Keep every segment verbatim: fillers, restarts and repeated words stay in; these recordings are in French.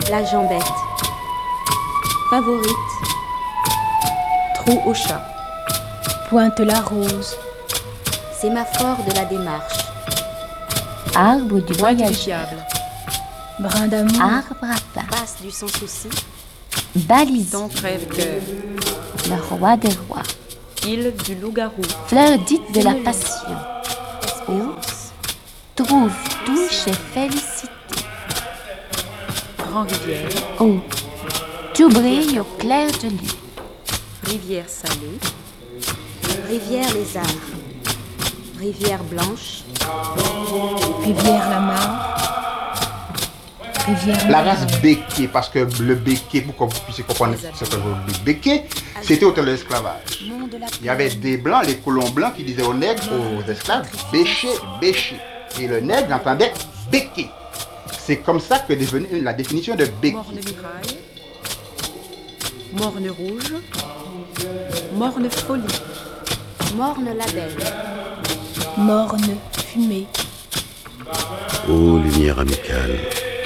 La jambette. Favorite. Trou au chat. Pointe-la-Rose. Sémaphore de la démarche. Arbre du voyage. Brin d'amour. Arbre à pain. Passe du sans souci. Balise. Ton crève-cœur. Le roi des rois. Île du loup-garou. Fleur dite de la passion. Où trouve touche et félicité. Grand-Rivière. Où tout brille au clair de lune. Rivière salée. Rivière lézard. Rivière blanche. Rivière Lamar. Rivière La race béquée, parce que le béquet, pour que vous puissiez comprendre ce que le béquet, c'était au temps de l'esclavage. Il y avait des blancs, les colons blancs, qui disaient aux nègres, aux esclaves, béché, béché. Et le nègre entendait béquet. C'est comme ça que est devenue la définition de béquet. Morne-muraille. Morne-rouge. Morne-folie. Morne-label. Morne-fumée. Ô lumière amicale,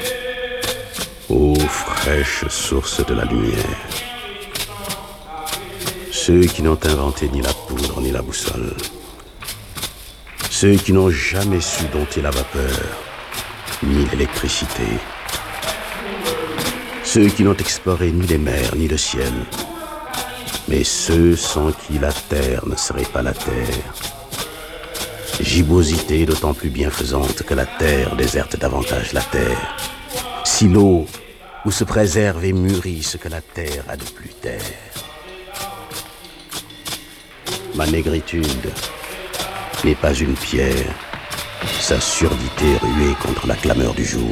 ô fraîche source de la lumière, ceux qui n'ont inventé ni la poudre ni la boussole, ceux qui n'ont jamais su dompter la vapeur ni l'électricité, ceux qui n'ont exploré ni les mers ni le ciel, mais ceux sans qui la terre ne serait pas la terre. Gibbosité d'autant plus bienfaisante que la terre déserte davantage la terre. Silo où se préserve et mûrit ce que la terre a de plus terre. Ma négritude n'est pas une pierre, sa surdité ruée contre la clameur du jour.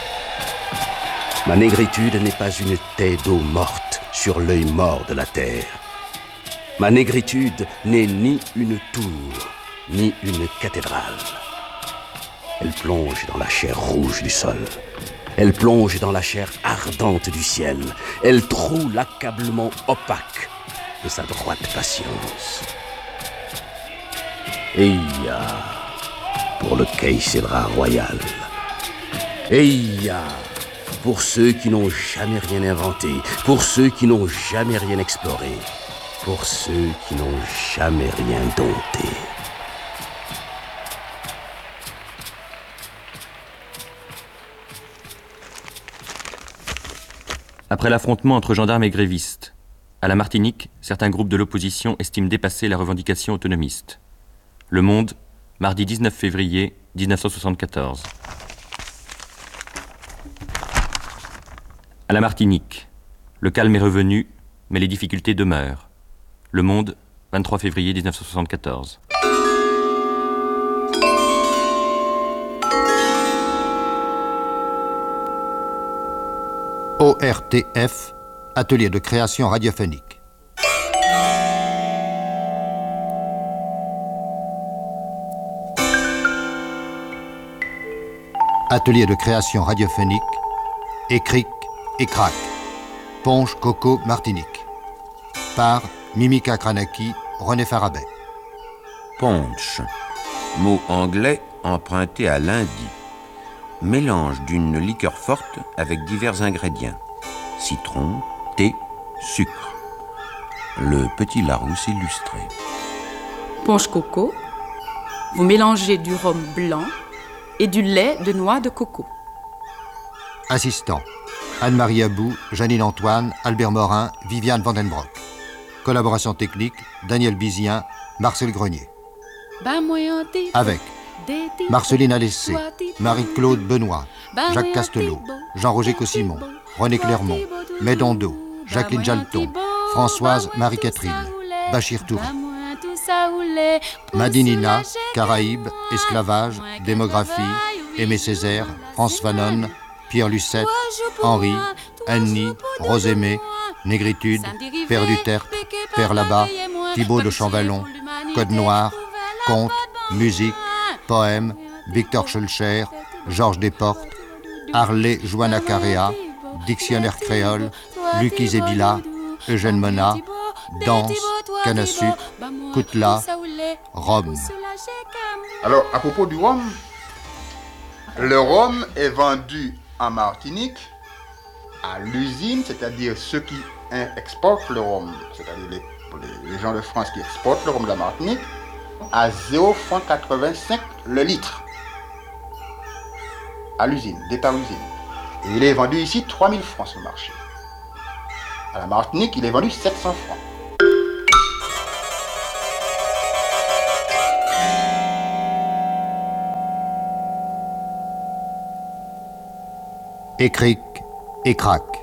Ma négritude n'est pas une taie d'eau morte sur l'œil mort de la terre. Ma négritude n'est ni une tour, ni une cathédrale. Elle plonge dans la chair rouge du sol. Elle plonge dans la chair ardente du ciel. Elle troue l'accablement opaque de sa droite patience. Eya pour le Keïssédra royal. Eya pour ceux qui n'ont jamais rien inventé, pour ceux qui n'ont jamais rien exploré, pour ceux qui n'ont jamais rien dompté. Après l'affrontement entre gendarmes et grévistes, à la Martinique, certains groupes de l'opposition estiment dépasser la revendication autonomiste. Le Monde, mardi dix-neuf février mille neuf cent soixante-quatorze. À la Martinique, le calme est revenu, mais les difficultés demeurent. Le Monde, vingt-trois février mille neuf cent soixante-quatorze. O R T F, Atelier de création radiophonique. Atelier de création radiophonique, Écric et Crac, Ponche, Coco, Martinique. Par Mimika Kranaki, René Farabet. Ponche, mot anglais emprunté à lundi. Mélange d'une liqueur forte avec divers ingrédients. Citron, thé, sucre. Le petit Larousse illustré. Ponche coco. Vous mélangez du rhum blanc et du lait de noix de coco. Assistant Anne-Marie Abou, Janine Antoine, Albert Morin, Viviane Vandenbroek. Collaboration technique Daniel Bizien, Marcel Grenier. Avec Marceline Alessé, Marie-Claude Benoît, Jacques Castelot, Jean-Roger Cossimon, René Clermont, Médondo, Jacqueline Jalton, Françoise Marie-Catherine, Bachir Touré. Madinina, Caraïbes, Esclavage, Démographie, Aimé Césaire, France Fanon, Pierre Lucette, Henri, Annie, Rosémé, Négritude, Père du Tertre, Père Là-bas, Thibaut de Champvallon, Code Noir, Conte, Musique, Poème, Victor Schulcher, Georges Desportes, Harley Joanna Carrea, Dictionnaire créole, Lucky Zébila, Eugène Mona, Danse, Canne à sucre, Koutla, Rhum. Alors, à propos du rhum, le rhum est vendu en Martinique à l'usine, c'est-à-dire ceux qui hein, exportent le rhum, c'est-à-dire les, les, les gens de France qui exportent le rhum de la Martinique, à zéro virgule quatre-vingt-cinq le litre. À l'usine, d'État usine. Et il est vendu ici trois mille francs sur le marché. À la Martinique, il est vendu sept cents francs. Écric et crac.